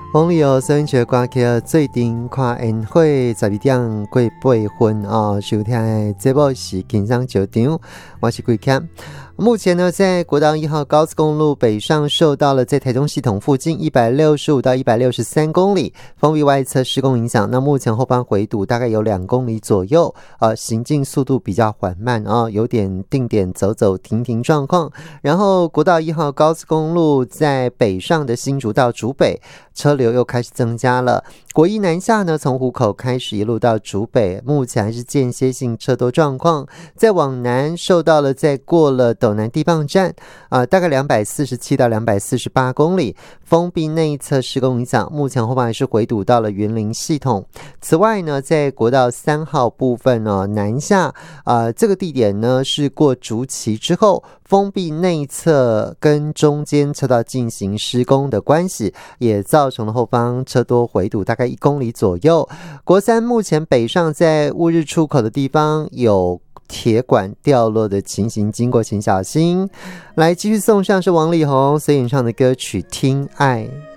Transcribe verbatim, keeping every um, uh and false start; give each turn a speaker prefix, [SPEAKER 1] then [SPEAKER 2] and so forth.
[SPEAKER 1] 王力宏所演唱的歌曲最近看宴会十二点过八分啊，收听的节目是轻松球场，我是贵谦。目前呢，在国道一号高速公路北上受到了在台中系统附近一百六十五到一百六十三公里封闭外侧施工影响，那目前后方回堵大概有两公里左右，呃，行进速度比较缓慢啊，有点定点走走停停状况。然后国道一号高速公路在北上的新竹到竹北，车流又开始增加了。国一南下呢，从湖口开始一路到竹北，目前还是间歇性车多状况。再往南受到了在过了斗南地磅站啊、呃，大概两百四十七到两百四十八公里封闭内侧施工影响，目前后方还是回堵到了云林系统。此外呢，在国道三号部分呢、哦、南下啊、呃，这个地点呢是过竹崎之后，封闭内侧跟中间车道进行施工的关系，也造成了后方车多回堵大概一公里左右。国三目前北上在乌日出口的地方有铁管掉落的情形，经过请小心。来继续送上是王力宏所演唱的歌曲《听爱》。